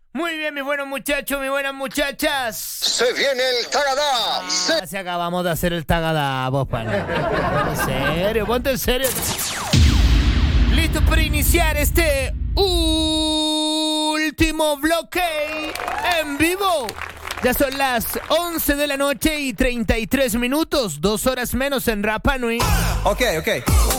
Muy bien, mis buenos muchachos, mis buenas muchachas. Se viene el Tagadá. Se acabamos de hacer el Tagadá, vos, pana. Ponte en serio. Listo para iniciar este último bloque en vivo. Ya son las 11 de la noche y 33 minutos, 2 horas menos en Rapa Nui. Ok.